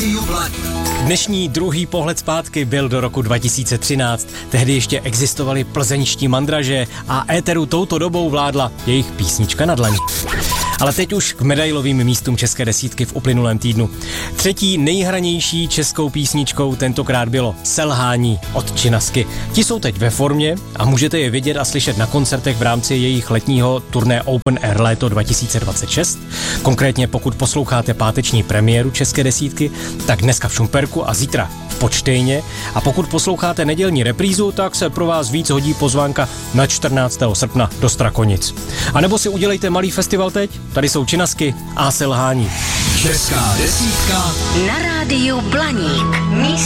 Rádiu Blaník. Dnešní druhý pohled zpátky byl do roku 2013. Tehdy ještě existovaly plzeňští mandraže a éteru touto dobou vládla jejich písnička na dlani. Ale teď už k medailovým místům české desítky v uplynulém týdnu. Třetí nejhranější českou písničkou tentokrát bylo Selhání od Činasky. Ti jsou teď ve formě a můžete je vidět a slyšet na koncertech v rámci jejich letního turné Open Air Léto 2026. Konkrétně pokud posloucháte páteční premiéru české desítky, tak dneska v Šumperku a zítra v Počtejně. A pokud posloucháte nedělní reprízu, tak se pro vás víc hodí pozvánka na 14. srpna do Strakonic. A nebo si udělejte malý festival teď. Tady jsou Činasky a Selhání. Česká desítka na rádiu Blaník.